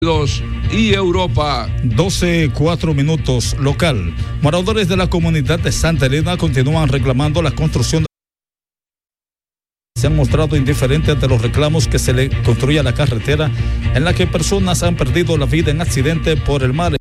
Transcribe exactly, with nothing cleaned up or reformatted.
y Europa. doce, cuatro minutos, local. Moradores de la comunidad de Santa Elena continúan reclamando la construcción de... Se han mostrado indiferentes ante los reclamos que se le construya la carretera en la que personas han perdido la vida en accidente por el mar.